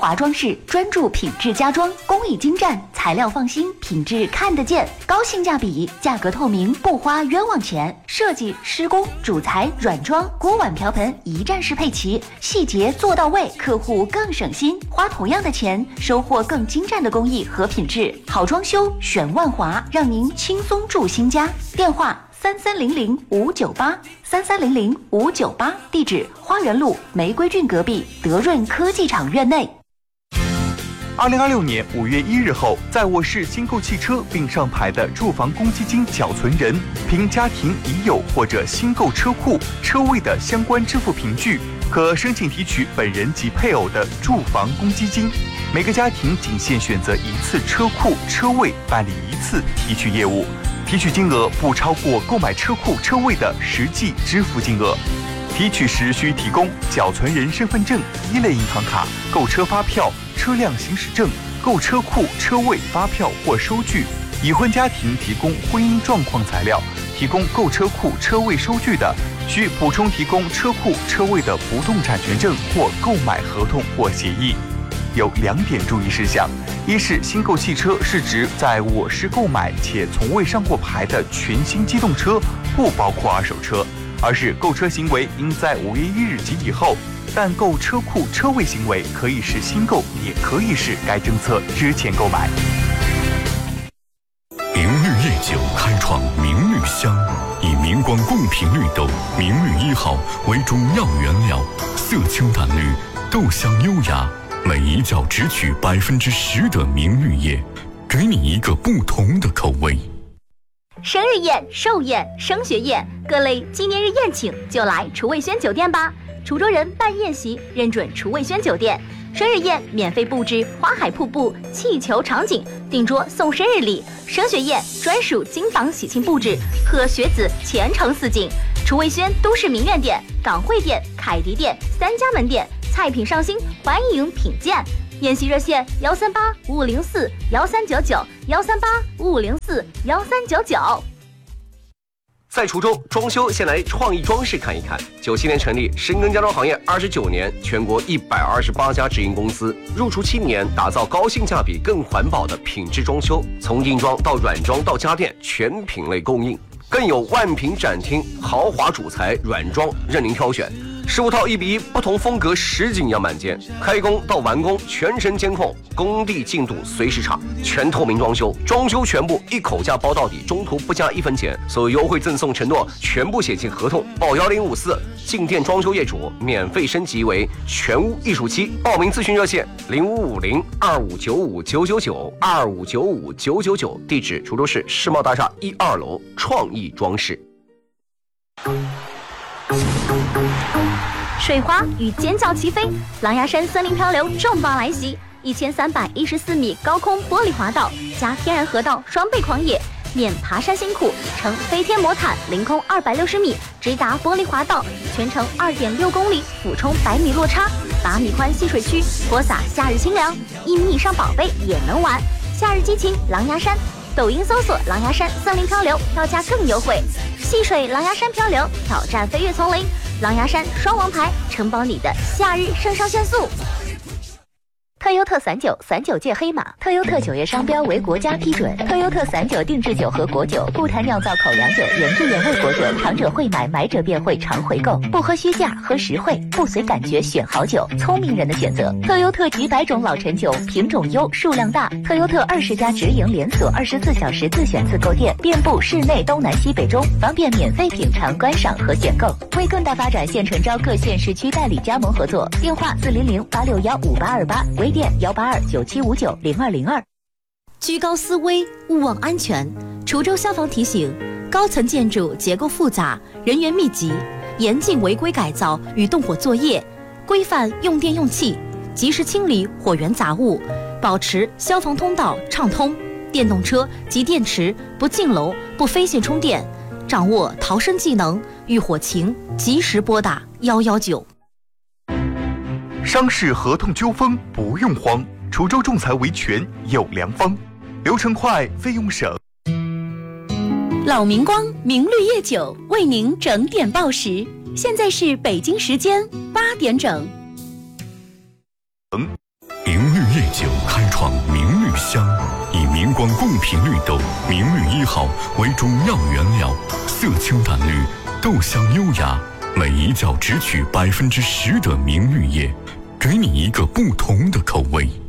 华装饰专注品质家装，工艺精湛，材料放心，品质看得见，高性价比，价格透明，不花冤枉钱。设计、施工、主材、软装、锅碗瓢盆一站式配齐，细节做到位，客户更省心。花同样的钱，收获更精湛的工艺和品质。好装修选万华，让您轻松住新家。电话3300-598，3300-598，地址花园路玫瑰郡隔壁德润科技厂院内。 2026年5月1日后，在我市新购汽车并上牌的住房公积金缴存人，凭家庭已有或者新购车库车位的相关支付凭据，可申请提取本人及配偶的住房公积金。每个家庭仅限选择一次车库车位办理一次提取业务，提取金额不超过购买车库车位的实际支付金额。提取时需提供缴存人身份证、一类银行卡、购车发票、车辆行驶证、购车库车位发票或收据。已婚家庭提供婚姻状况材料，提供购车库车位收据的，需补充提供车库车位的不动产权证或购买合同或协议。有2点注意事项：一是新购汽车是指在我市购买且从未上过牌的全新机动车，不包括二手车；二是购车行为应在5月1日及以后，但购车库车位行为可以是新购，也可以是该政策之前购买。 明绿夜酒开创明绿香，以明光贡品绿豆明绿1号为主要原料，色清淡绿，豆香优雅，每一窖只取10%的明绿叶，给你一个不同的口味。 生日宴、寿宴、升学宴，各类纪念日宴请就来厨卫轩酒店吧。滁州人办宴席认准厨卫轩酒店，生日宴免费布置花海瀑布、气球场景，订桌送生日礼；升学宴专属金榜喜庆布置，贺学子前程似锦。厨卫轩都市名苑店、港汇店、凯迪店3家门店，菜品上新，欢迎品鉴。宴席热线13855041399，13855041399。 在滁州装修，先来创意装饰看一看。97年成立，深耕家装行业29年，全国128家直营公司，入厨7年，打造高性价比、更环保的品质装修，从硬装到软装到家电，全品类供应，更有万品展厅，豪华主材软装任您挑选。15套1:1，不同风格实景样板间，开工到完工全程监控，工地进度随时查，全透明装修，装修全部一口价包到底，中途不加1分钱，所有优惠赠送承诺全部写进合同，报1054，进店装修业主免费升级为全屋艺术期。报名咨询热线0550-2595-999，2595-999，地址滁州市世贸大厦1、2楼创意装饰。 水花与尖叫齐飞，狼牙山森林漂流重磅来袭，1314米高空玻璃滑道加天然河道双倍狂野，免爬山辛苦，乘飞天魔毯凌空260米直达玻璃滑道，全程2.6公里，俯冲100米落差，8米宽戏水区，播撒夏日清凉，1米以上宝贝也能玩，夏日激情狼牙山。抖音搜索狼牙山森林漂流，票价更优惠。戏水狼牙山漂流，挑战飞跃丛林，狼牙山双王牌，承包你的夏日肾上腺素。 特优特散酒，散酒界黑马。特优特酒业商标为国家批准。特优特散酒定制酒和果酒，不谈酿造口粮酒、原汁原味果酒，尝者会买，买者便会常回购。不喝虚价，喝实惠，不随感觉选好酒，聪明人的选择。特优特几百种老陈酒，品种优，数量大。特优特20家直营连锁，24小时自选自购店，遍布市内东南西北中，方便免费品尝、观赏和选购。为更大发展，现诚招各县市区代理加盟合作，电话400-861-5828，微店182-9759-0202。 居高思危，勿忘安全。滁州消防提醒：高层建筑结构复杂，人员密集，严禁违规改造与动火作业，规范用电用气，及时清理火源杂物，保持消防通道畅通。电动车及电池不进楼、不飞线充电，掌握逃生技能，遇火情及时拨打119。 商事合同纠纷不用慌，滁州仲裁维权有良方，流程快，费用省。 老明光明绿夜酒为您整点报时，现在是北京时间8点整。 明绿夜酒开创明绿香，以明光贡品绿豆明绿1号为中药原料，色清淡绿，豆香优雅，每一角只取10%的明绿叶，给你一个不同的口味。